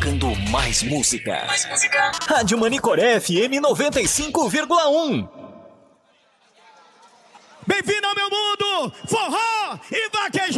tocando mais música. Mais música. Rádio Manicoré FM 95,1. Bem-vindo ao meu mundo, forró e vaquejada.